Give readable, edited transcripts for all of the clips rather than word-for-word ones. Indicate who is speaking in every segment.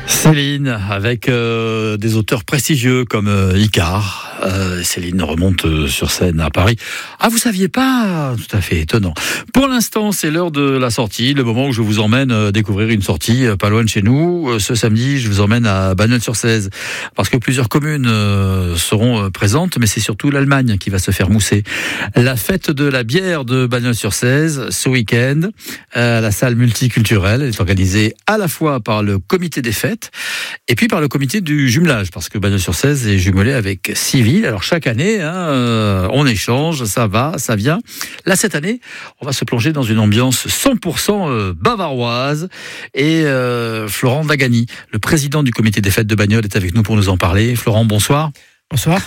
Speaker 1: Céline, avec des auteurs prestigieux comme Icare. Céline remonte sur scène à Paris. Ah, vous saviez pas? Tout à fait étonnant. Pour l'instant, c'est l'heure de la sortie, le moment où je vous emmène découvrir une sortie pas loin de chez nous. Ce samedi, je vous emmène à Bagnols-sur-Cèze, parce que plusieurs communes seront présentes, mais c'est surtout l'Allemagne qui va se faire mousser. La fête de la bière de Bagnols-sur-Cèze, ce week-end, à la salle multiculturelle, est organisée à la fois par le comité des fêtes et puis par le comité du jumelage, parce que Bagnols-sur-Cèze est jumelé avec 6 villes. Alors chaque année, on échange, ça va, ça vient. Là, cette année, on va se plonger dans une ambiance 100% bavaroise. Et Florent Dagani, le président du comité des fêtes de Bagnols, est avec nous pour nous en parler. Florent, bonsoir.
Speaker 2: Bonsoir.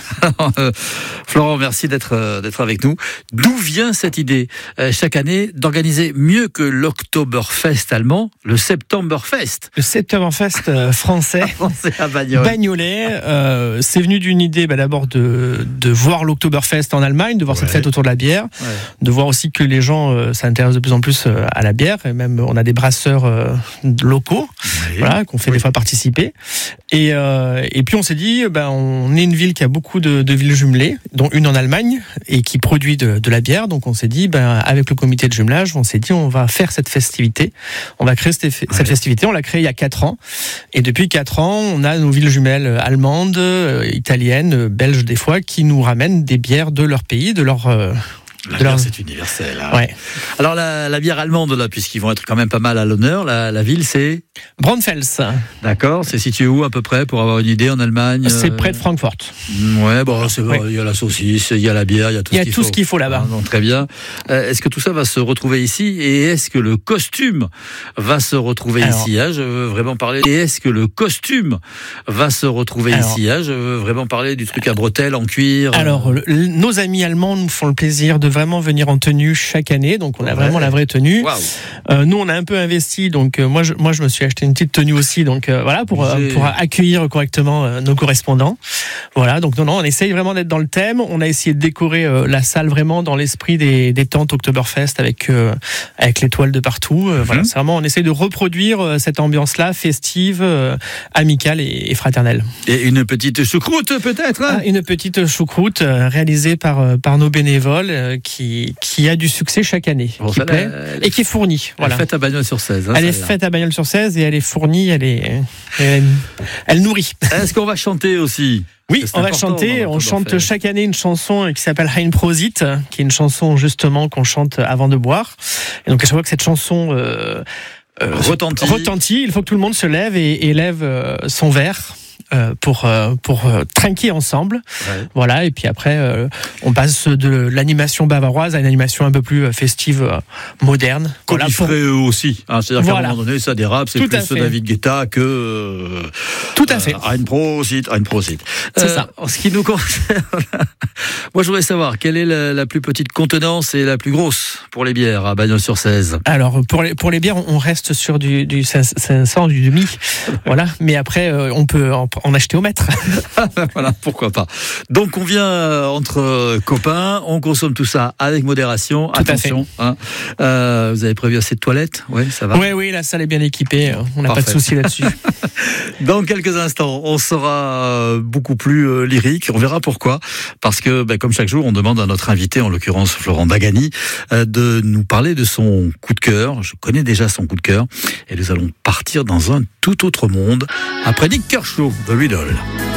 Speaker 1: Florent, merci d'être avec nous. D'où vient cette idée chaque année d'organiser mieux que l'Oktoberfest allemand, le Septemberfest?
Speaker 2: Le Septemberfest français,
Speaker 1: à Bagnols.
Speaker 2: Bagnolais. C'est venu d'une idée d'abord de voir l'Oktoberfest en Allemagne, de voir cette fête autour de la bière, de voir aussi que les gens s'intéressent de plus en plus à la bière, et même on a des brasseurs locaux, qu'on fait des fois participer. Et puis on s'est dit, on est une ville qui a beaucoup de villes jumelées, dont une en Allemagne, et qui produit de la bière. Donc on s'est dit, avec le comité de jumelage, on va faire cette festivité. On va créer cette festivité. On l'a créée il y a 4 ans. Et depuis 4 ans, on a nos villes jumelles allemandes, italiennes, belges des fois, qui nous ramènent des bières de leur pays, de leur...
Speaker 1: La bière, c'est universel. Hein.
Speaker 2: Ouais.
Speaker 1: Alors, la bière allemande, là, puisqu'ils vont être quand même pas mal à l'honneur, la ville, c'est
Speaker 2: Braunfels.
Speaker 1: D'accord. C'est situé où, à peu près, pour avoir une idée, en Allemagne?
Speaker 2: C'est près de Francfort.
Speaker 1: Ouais, bon, c'est vrai. Il y a la saucisse, il y a la bière, il y a tout ce qu'il faut.
Speaker 2: Il y a tout ce qu'il faut là-bas.
Speaker 1: Donc, très bien. Est-ce que tout ça va se retrouver ici? Et est-ce que le costume va se retrouver ici? Je veux vraiment parler. Et est-ce que le costume va se retrouver ici? Je veux vraiment parler du truc à bretelles, en cuir.
Speaker 2: Alors, nos amis allemands nous font le plaisir de vraiment venir en tenue chaque année, donc on a vraiment la vraie tenue. Wow. Nous, on a un peu investi, donc moi, je me suis acheté une petite tenue aussi, donc pour accueillir correctement nos correspondants. Voilà, donc non, on essaye vraiment d'être dans le thème. On a essayé de décorer la salle vraiment dans l'esprit des tentes Oktoberfest avec les toiles de partout. Voilà, c'est vraiment, on essaye de reproduire cette ambiance-là, festive, amicale et fraternelle.
Speaker 1: Et une petite choucroute peut-être, hein?
Speaker 2: Une petite choucroute réalisée par nos bénévoles qui a du succès chaque année, qui plaît et qui est fournie.
Speaker 1: Elle est faite à Bagnols-sur-Cèze.
Speaker 2: Elle est faite à Bagnols-sur-Cèze et elle est fournie, elle nourrit.
Speaker 1: Est-ce qu'on va chanter aussi?
Speaker 2: Oui, on va chanter. On chante chaque année une chanson qui s'appelle Hein Prosit, qui est une chanson justement qu'on chante avant de boire. Et donc à chaque fois que cette chanson retentit, il faut que tout le monde se lève et lève son verre. Pour trinquer ensemble, voilà. Et puis après, on passe de l'animation bavaroise à une animation un peu plus festive, moderne.
Speaker 1: Comme ils feraient eux aussi. C'est-à-dire qu'à un moment donné, ça dérape, c'est plus David Guetta que.
Speaker 2: Tout à fait.
Speaker 1: Ein Prosit.
Speaker 2: C'est ça.
Speaker 1: En ce qui nous concerne, moi, je voudrais savoir quelle est la plus petite contenance et la plus grosse pour les bières à Bagnols-sur-Cèze.
Speaker 2: Alors pour les bières, on reste sur du 500, du demi, voilà. Mais après, on peut en acheter au mètre.
Speaker 1: Voilà, pourquoi pas. Donc on vient entre copains, on consomme tout ça avec modération.
Speaker 2: Tout
Speaker 1: attention. Vous avez prévu assez de toilettes? Oui, ça va.
Speaker 2: Oui, la salle est bien équipée. On n'a pas de souci là-dessus.
Speaker 1: Dans quelques instants, on sera beaucoup plus lyrique. On verra pourquoi. Parce que, comme chaque jour, on demande à notre invité, en l'occurrence Florent Dagani, de nous parler de son coup de cœur. Je connais déjà son coup de cœur. Et nous allons partir dans un tout autre monde après Nick Kershaw, The Riddle.